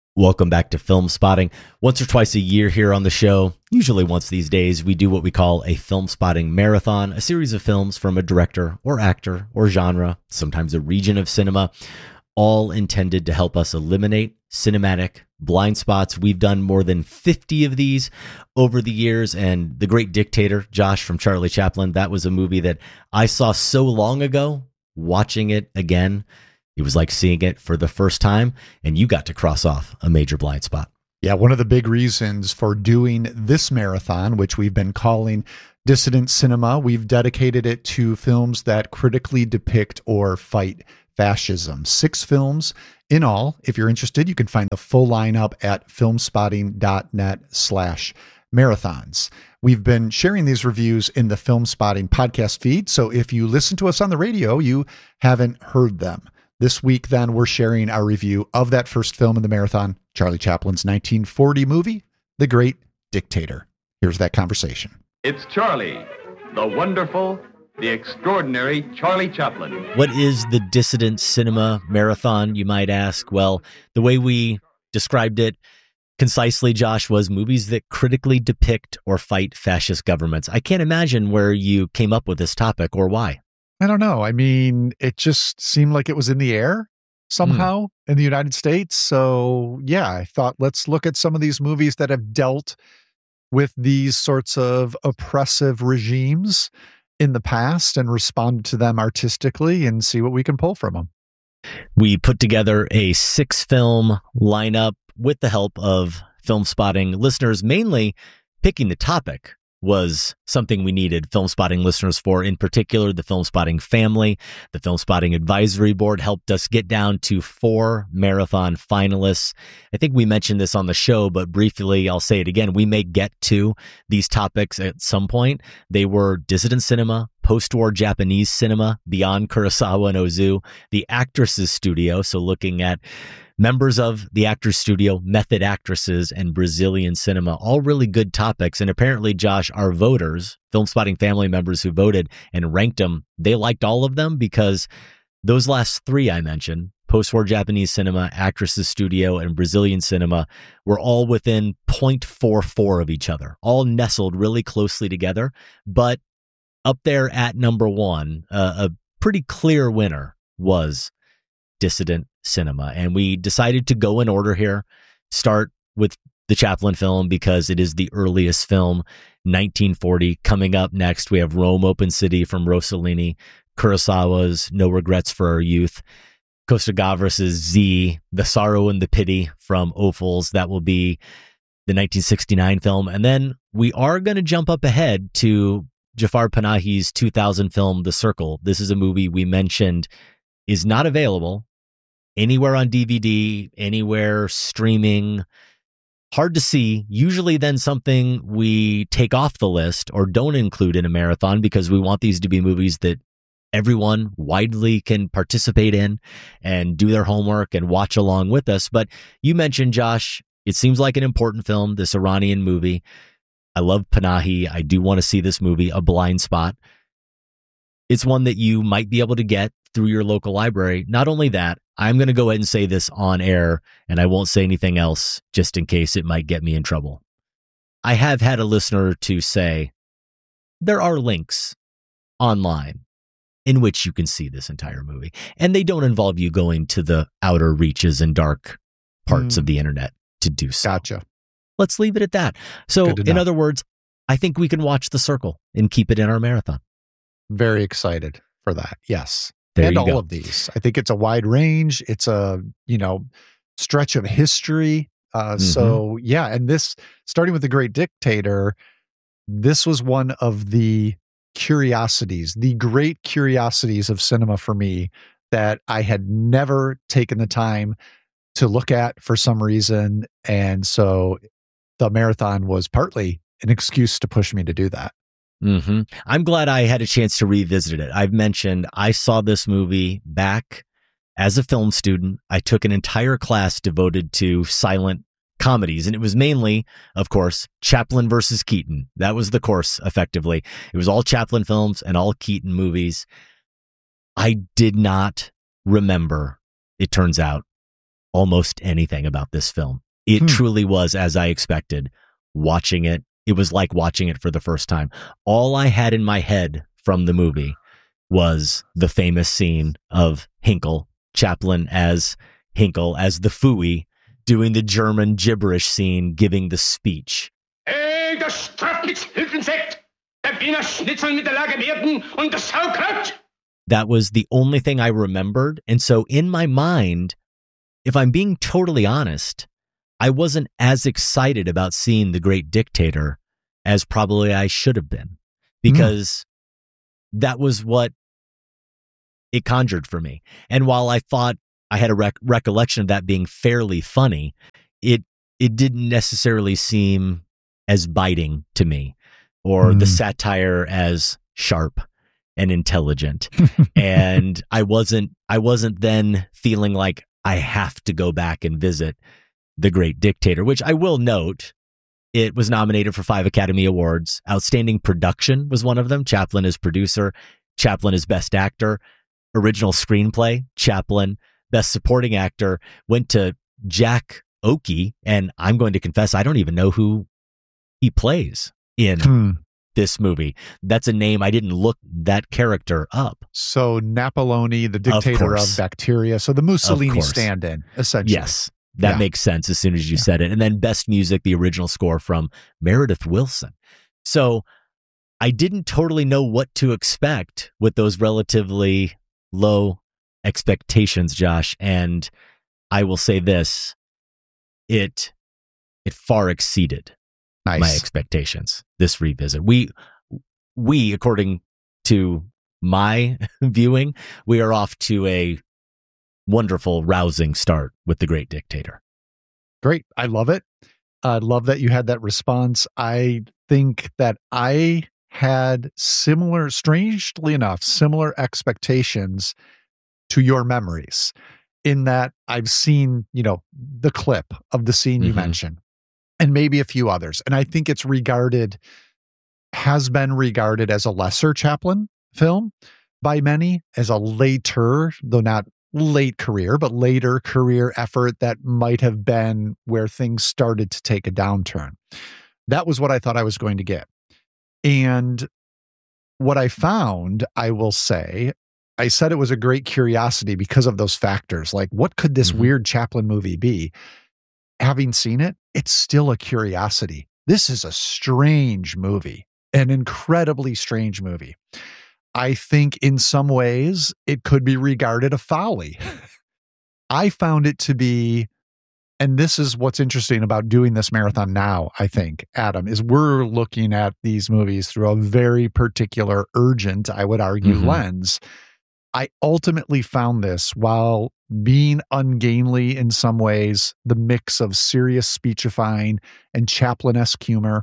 Welcome back to Film Spotting. Once or twice a year here on the show, usually once these days, we do what we call a Film Spotting Marathon, a series of films from a director or actor or genre, sometimes a region of cinema, all intended to help us eliminate cinematic blind spots. We've done more than 50 of these over the years, and The Great Dictator, Josh, from Charlie Chaplin, that was a movie that I saw so long ago. Watching it again, it was like seeing it for the first time, and you got to cross off a major blind spot. Yeah, one of the big reasons for doing this marathon, which we've been calling Dissident Cinema, we've dedicated it to films that critically depict or fight fascism. 6 films in all. If you're interested, you can find the full lineup at filmspotting.net/marathons. We've been sharing these reviews in the Film Spotting podcast feed, so if you listen to us on the radio, you haven't heard them. This week, then, we're sharing our review of that first film in the marathon, Charlie Chaplin's 1940 movie, The Great Dictator. Here's that conversation. It's Charlie, the wonderful, the extraordinary Charlie Chaplin. What is the Dissident Cinema Marathon, you might ask? Well, the way we described it concisely, Josh, was movies that critically depict or fight fascist governments. I can't imagine where you came up with this topic or why. I don't know. I mean, it just seemed like it was in the air somehow in the United States. So, yeah, I thought let's look at some of these movies that have dealt with these sorts of oppressive regimes in the past and responded to them artistically and see what we can pull from them. We put together a 6-film lineup with the help of Film Spotting listeners. Mainly picking the topic was something we needed Film Spotting listeners for. In particular, the Film Spotting family, the Film Spotting Advisory Board helped us get down to 4 marathon finalists. I think we mentioned this on the show, but briefly, I'll say it again. We may get to these topics at some point. They were dissident cinema, post-war Japanese cinema, beyond Kurosawa and Ozu, the Actresses Studio, so looking at members of the Actors Studio, method actresses, and Brazilian cinema, all really good topics. And apparently, Josh, our voters, Film Spotting family members who voted and ranked them, they liked all of them because those last 3 I mentioned, post-war Japanese cinema, Actresses Studio, and Brazilian cinema, were all within 0.44 of each other, all nestled really closely together. But up there at number 1, a pretty clear winner was Dissident Cinema. And we decided to go in order here, start with the Chaplin film because it is the earliest film, 1940. Coming up next, we have Rome Open City from Rossellini, Kurosawa's No Regrets for Our Youth, Costa Gavras' Z, The Sorrow and the Pity from Ophuls. That will be the 1969 film. And then we are going to jump up ahead to Jafar Panahi's 2000 film, The Circle. This is a movie we mentioned is not available anywhere on DVD, anywhere streaming, hard to see. Usually then something we take off the list or don't include in a marathon because we want these to be movies that everyone widely can participate in and do their homework and watch along with us. But you mentioned, Josh, it seems like an important film, this Iranian movie. I love Panahi. I do want to see this movie, A Blind Spot. It's one that you might be able to get through your local library. Not only that, I'm going to go ahead and say this on air, and I won't say anything else just in case it might get me in trouble. I have had a listener to say there are links online in which you can see this entire movie, and they don't involve you going to the outer reaches and dark parts of the internet to do so. Gotcha. Let's leave it at that. So, in other words, I think we can watch The Circle and keep it in our marathon. Very excited for that. Yes. There and you all go. of these. I think it's a wide range. It's a, stretch of history. So yeah. And this, starting with The Great Dictator, this was one of the great curiosities of cinema for me that I had never taken the time to look at for some reason. And so the marathon was partly an excuse to push me to do that. I'm glad I had a chance to revisit it. I've mentioned I saw this movie back as a film student. I took an entire class devoted to silent comedies, and it was mainly, of course, Chaplin versus Keaton. That was the course, effectively. It was all Chaplin films and all Keaton movies. I did not remember, it turns out, almost anything about this film. It truly was as I expected. Watching it, it was like watching it for the first time. All I had in my head from the movie was the famous scene of Hinkle, Chaplin as Hinkle, as the Fooey, doing the German gibberish scene, giving the speech. Hey, das Strafnichtshilfensekt, der Wiener Schnitzel mit der Lage werden und das Sauerkraut. That was the only thing I remembered. And so in my mind, if I'm being totally honest, I wasn't as excited about seeing The Great Dictator as probably I should have been, because that was what it conjured for me. And while I thought I had a recollection of that being fairly funny, it didn't necessarily seem as biting to me, or the satire as sharp and intelligent. And I wasn't then feeling like I have to go back and visit The Great Dictator, which I will note, it was nominated for 5 Academy Awards. Outstanding Production was one of them. Chaplin as producer, Chaplin as best actor, original screenplay, Chaplin, best supporting actor, went to Jack Oakey. And I'm going to confess, I don't even know who he plays in this movie. That's a name. I didn't look that character up. So Napoleone, the dictator of bacteria. So the Mussolini stand-in, essentially. Yes. That makes sense as soon as you said it. And then best music, the original score from Meredith Willson. So I didn't totally know what to expect with those relatively low expectations, Josh. And I will say this, it far exceeded my expectations, this revisit. We, according to my viewing, we are off to a wonderful, rousing start with The Great Dictator. Great. I love it. I love that you had that response. I think that I had strangely enough, similar expectations to your memories, in that I've seen, the clip of the scene you mentioned, and maybe a few others. And I think has been regarded as a lesser Chaplin film by many, as a later, though not late career, but later career effort that might have been where things started to take a downturn. That was what I thought I was going to get. And what I found, I will say, I said it was a great curiosity because of those factors. Like, what could this weird Chaplin movie be? Having seen it, it's still a curiosity. This is a strange movie, an incredibly strange movie. I think in some ways it could be regarded a folly. I found it to be, and this is what's interesting about doing this marathon now, I think, Adam, is we're looking at these movies through a very particular, urgent, I would argue, lens. I ultimately found this, while being ungainly in some ways, the mix of serious speechifying and Chaplin-esque humor,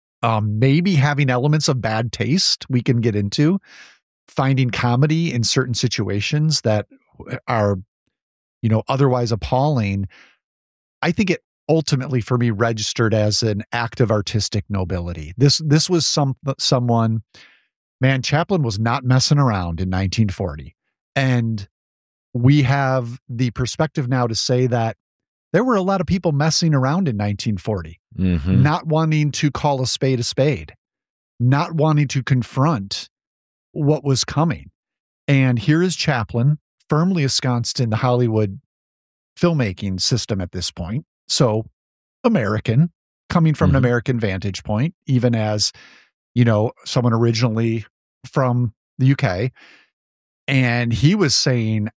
maybe having elements of bad taste we can get into, finding comedy in certain situations that are, otherwise appalling. I think it ultimately, for me, registered as an act of artistic nobility. This was someone, man, Chaplin was not messing around in 1940. And we have the perspective now to say that there were a lot of people messing around in 1940, not wanting to call a spade, not wanting to confront what was coming. And here is Chaplin, firmly ensconced in the Hollywood filmmaking system at this point. So American, coming from an American vantage point, even as, someone originally from the UK. And he was saying,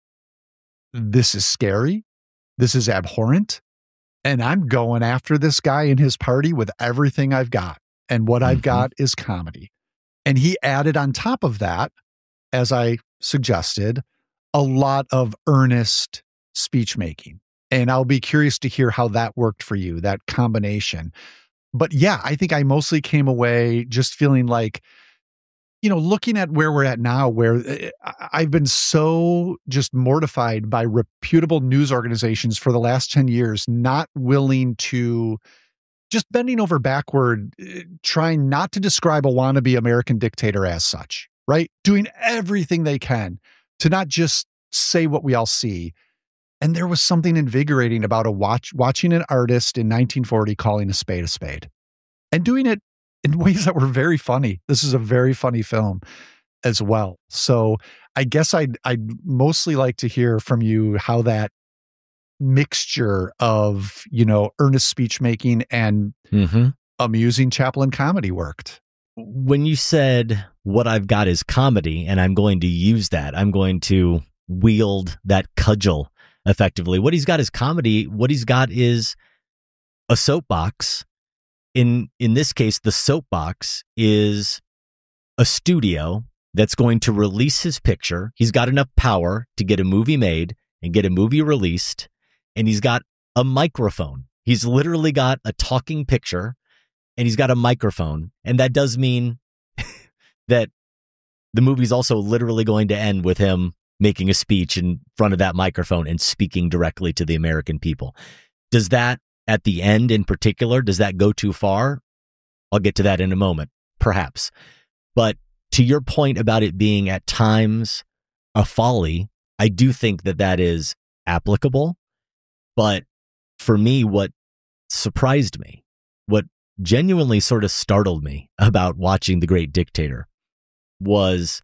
this is scary. This is abhorrent. And I'm going after this guy and his party with everything I've got. And what I've got is comedy. And he added on top of that, as I suggested, a lot of earnest speech making. And I'll be curious to hear how that worked for you, that combination. But yeah, I think I mostly came away just feeling like, looking at where we're at now, where I've been so just mortified by reputable news organizations for the last 10 years, not willing to, just bending over backward, trying not to describe a wannabe American dictator as such, right? Doing everything they can to not just say what we all see. And there was something invigorating about watching an artist in 1940 calling a spade and doing it in ways that were very funny. This is a very funny film as well. So I guess I'd mostly like to hear from you how that mixture of, earnest speech making and amusing Chaplin comedy worked. When you said what I've got is comedy, and I'm going to use that, I'm going to wield that cudgel effectively. What he's got is comedy. What he's got is a soapbox. In this case, the soapbox is a studio that's going to release his picture. He's got enough power to get a movie made and get a movie released, and he's got a microphone. He's literally got a talking picture, and he's got a microphone. And that does mean that the movie's also literally going to end with him making a speech in front of that microphone and speaking directly to the American people. Does that, at the end in particular, does that go too far? I'll get to that in a moment, perhaps. But to your point about it being at times a folly, I do think that is applicable. But for me, what surprised me, what genuinely sort of startled me about watching The Great Dictator was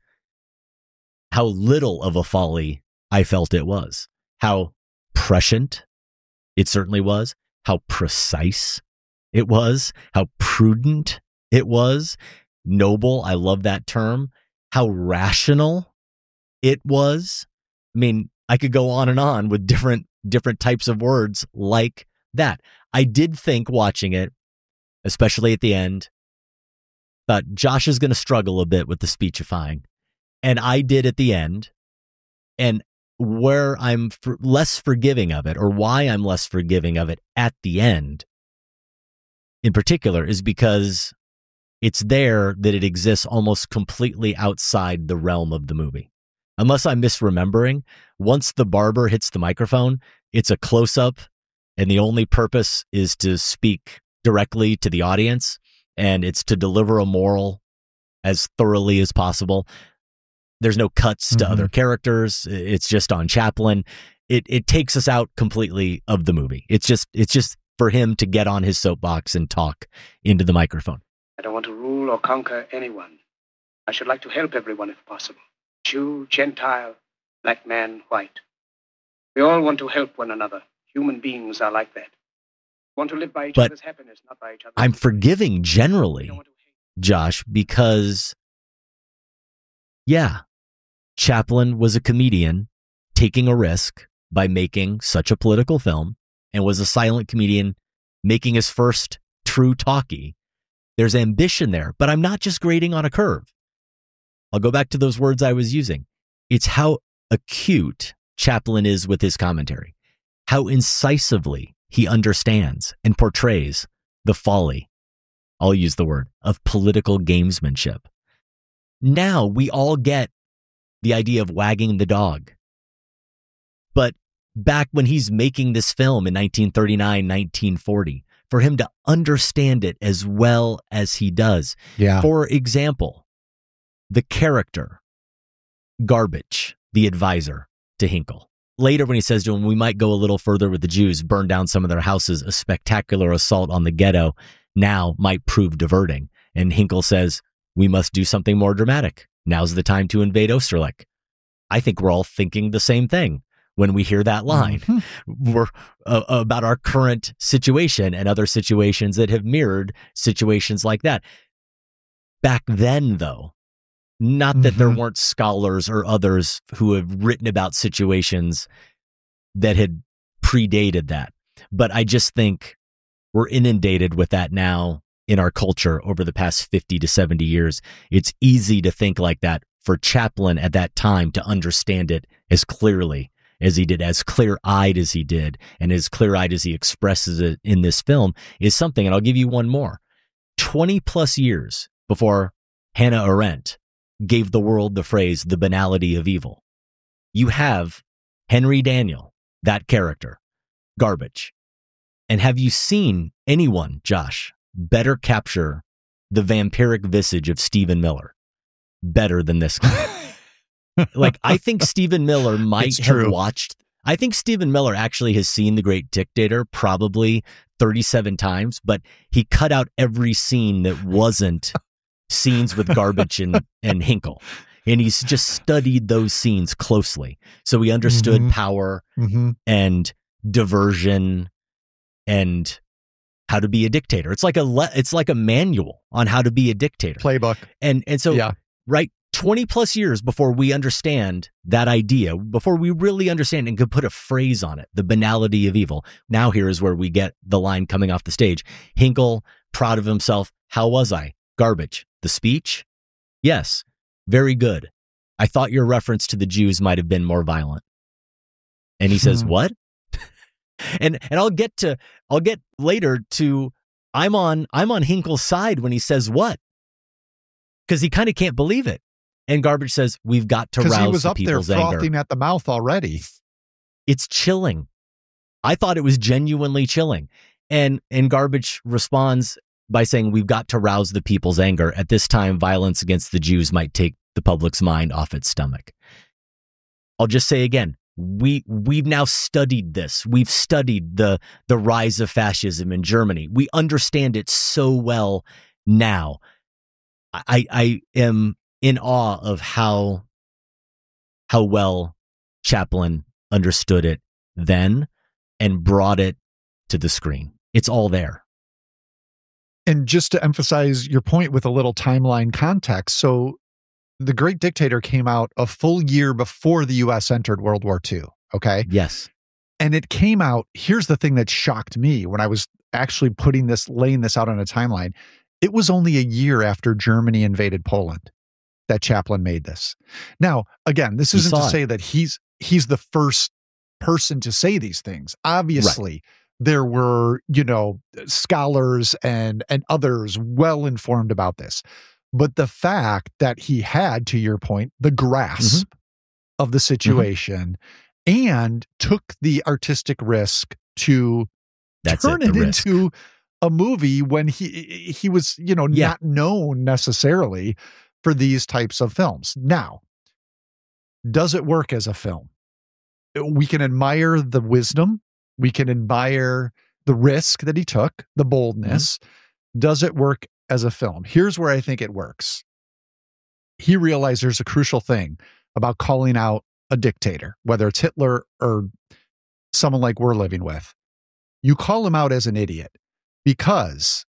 how little of a folly I felt it was, how prescient it certainly was, how precise it was, how prudent it was, noble, I love that term, how rational it was. I mean, I could go on and on with different types of words like that. I did think watching it, especially at the end, thought Josh is going to struggle a bit with the speechifying. And I did at the end. And where I'm less forgiving of it, or why I'm less forgiving of it at the end in particular, is because it's there that it exists almost completely outside the realm of the movie. Unless I'm misremembering, once the barber hits the microphone, it's a close-up, and the only purpose is to speak directly to the audience, and it's to deliver a moral as thoroughly as possible. There's no cuts to other characters. It's just on Chaplin. It takes us out completely of the movie. It's just for him to get on his soapbox and talk into the microphone. I don't want to rule or conquer anyone. I should like to help everyone if possible. Jew, Gentile, black man, white. We all want to help one another. Human beings are like that. Want to live by each other's happiness, not by each other's. I'm forgiving generally, Josh, because, yeah, Chaplin was a comedian taking a risk by making such a political film, and was a silent comedian making his first true talkie. There's ambition there, but I'm not just grading on a curve. I'll go back to those words I was using. It's how acute Chaplin is with his commentary, how incisively he understands and portrays the folly, I'll use the word, of political gamesmanship. Now we all get the idea of wagging the dog. But back when he's making this film in 1939, 1940, for him to understand it as well as he does. Yeah. For example, the character, Garbage, the advisor to Hinkle. Later when he says to him, we might go a little further with the Jews, burn down some of their houses, a spectacular assault on the ghetto now might prove diverting. And Hinkle says, we must do something more dramatic. Now's the time to invade Osterlich. I think we're all thinking the same thing when we hear that line. We're about our current situation and other situations that have mirrored situations like that. Back then, though, not that there weren't scholars or others who have written about situations that had predated that. But I just think we're inundated with that now in our culture over the past 50 to 70 years. It's easy to think like that. For Chaplin at that time to understand it as clearly as he did, as clear-eyed as he did, and as clear-eyed as he expresses it in this film is something, and I'll give you one more. 20 plus years before Hannah Arendt gave the world the phrase, the banality of evil, you have Henry Daniell, that character, Garbage. And have you seen anyone, Josh, better capture the vampiric visage of Stephen Miller better than this guy? Like, I think Stephen Miller might have watched I think Stephen Miller actually has seen The Great Dictator probably 37 times, but he cut out every scene that wasn't scenes with Garbage and Hinkle. And he's just studied those scenes closely. So he understood power and diversion and how to be a dictator. It's like a manual on how to be a dictator. Playbook. And so, right, 20 plus years before we understand that idea, before we really understand and could put a phrase on it, the banality of evil. Now here is where we get the line coming off the stage. Hinkle, proud of himself. How was I? Garbage. The speech? Yes. Very good. I thought your reference to the Jews might have been more violent. And he says, what? and I'll get later to I'm on Hinkle's side when he says what? Because he kind of can't believe it. And Garbage says, we've got to rouse the people's anger. Because he was up there frothing at the mouth already. It's chilling. I thought it was genuinely chilling. And Garbage responds by saying, we've got to rouse the people's anger. At this time, violence against the Jews might take the public's mind off its stomach. I'll just say again, we've now studied this. We've studied the rise of fascism in Germany. We understand it so well now. I am in awe of how well Chaplin understood it then and brought it to the screen. It's all there. And just to emphasize your point with a little timeline context, so The Great Dictator came out a full year before the U.S. entered World War II, okay? Yes. And it came out, here's the thing that shocked me when I was actually laying this out on a timeline. It was only a year after Germany invaded Poland that Chaplin made this. Now, again, this isn't to say that he's the first person to say these things. Obviously, there were, scholars and others well informed about this. But the fact that he had, to your point, the grasp of the situation and took the artistic risk to turn it into a movie when he was, not known necessarily for these types of films. Now, does it work as a film? We can admire the wisdom. We can admire the risk that he took, the boldness. Does it work as a film? Here's where I think it works. He realized there's a crucial thing about calling out a dictator, whether it's Hitler or someone like we're living with. You call him out as an idiot because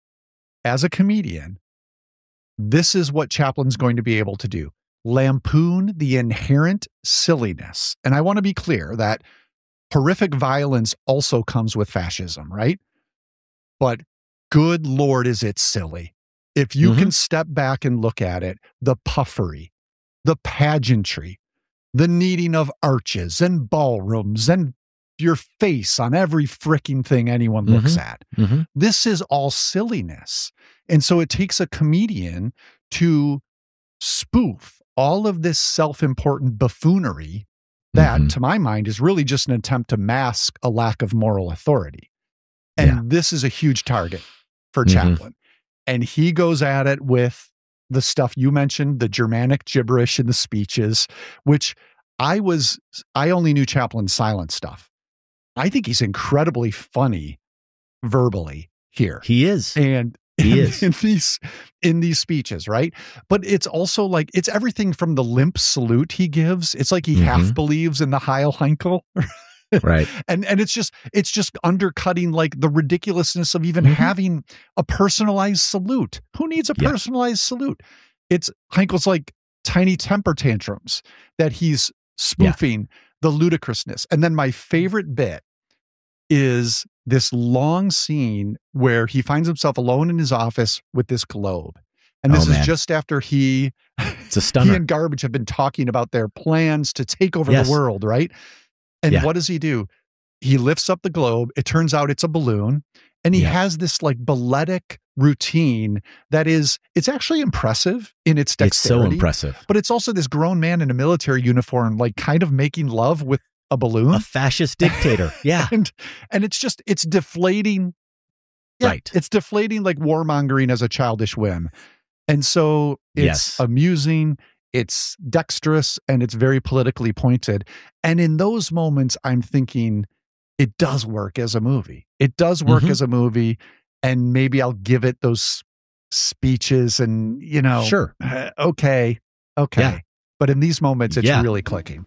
as a comedian, this is what Chaplin's going to be able to do. Lampoon the inherent silliness. And I want to be clear that horrific violence also comes with fascism, right? But good Lord, is it silly. If you can step back and look at it, the puffery, the pageantry, the needing of arches and ballrooms and your face on every freaking thing anyone looks at. This is all silliness. And so it takes a comedian to spoof all of this self-important buffoonery that, to my mind, is really just an attempt to mask a lack of moral authority. And this is a huge target for Chaplin. And he goes at it with the stuff you mentioned, the Germanic gibberish in the speeches, which I only knew Chaplin's silent stuff. I think he's incredibly funny verbally here. He is. And he is in these speeches, right? But it's also like, it's everything from the limp salute he gives. It's like he half believes in the Heil Heinkel. Right. And it's just undercutting like the ridiculousness of even having a personalized salute. Who needs a personalized salute? It's Heinkel's like tiny temper tantrums that he's spoofing the ludicrousness. And then my favorite bit is this long scene where he finds himself alone in his office with this globe. And this is just after it's a stunner. He and Garbage have been talking about their plans to take over the world, right? And what does he do? He lifts up the globe. It turns out it's a balloon. And he has this like balletic routine that it's actually impressive in its dexterity. It's so impressive. But it's also this grown man in a military uniform, like kind of making love with a balloon. A fascist dictator. Yeah. and it's deflating. Yeah, right. It's deflating like warmongering as a childish whim. And so it's amusing. it's dexterous, and it's very politically pointed. And in those moments, I'm thinking it does work as a movie. It does work as a movie, and maybe I'll give it those speeches and, Sure. Okay. Yeah. But in these moments, it's really clicking.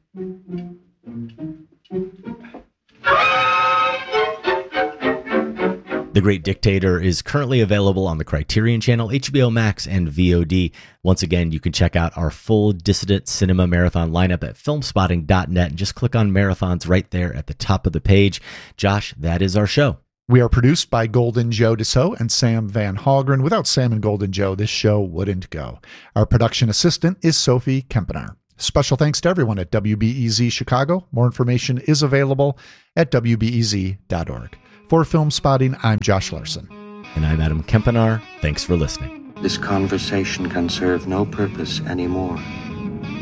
The Great Dictator is currently available on the Criterion Channel, HBO Max, and VOD. Once again, you can check out our full Dissident Cinema Marathon lineup at filmspotting.net and just click on Marathons right there at the top of the page. Josh, that is our show. We are produced by Golden Joe Dassault and Sam Van Hallgren. Without Sam and Golden Joe, this show wouldn't go. Our production assistant is Sophie Kempenaar. Special thanks to everyone at WBEZ Chicago. More information is available at WBEZ.org. For Film Spotting, I'm Josh Larson. And I'm Adam Kempenaar. Thanks for listening. This conversation can serve no purpose anymore.